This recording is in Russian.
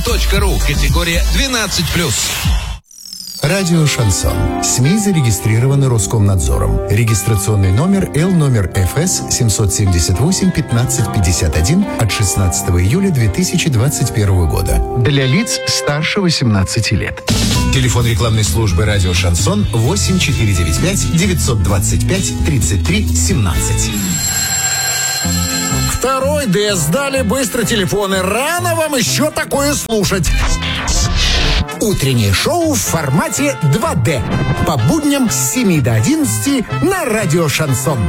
radio.ru. Категория 12+. Радио «Шансон». СМИ зарегистрированы Роскомнадзором. Регистрационный номер Л номер ФС 778-1551 от 16 июля 2021 года. Для лиц старше 18 лет. Телефон рекламной службы «Радио «Шансон» 8495-925-33-17. Второй Д. Сдали быстро телефоны. Рано вам еще такое слушать. Утреннее шоу в формате 2D. По будням с 7 до 11 на радио «Шансон».